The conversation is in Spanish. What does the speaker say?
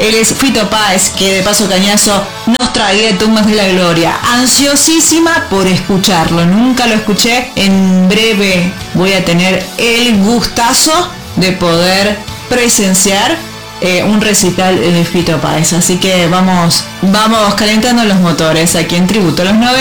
Él es Fito Páez, que de paso cañazo nos trae Tumbas de la Gloria. Ansiosísima por escucharlo, nunca lo escuché. En breve voy a tener el gustazo de poder presenciar un recital de Fito Páez. Así que vamos calentando los motores aquí en Tributo a los 90.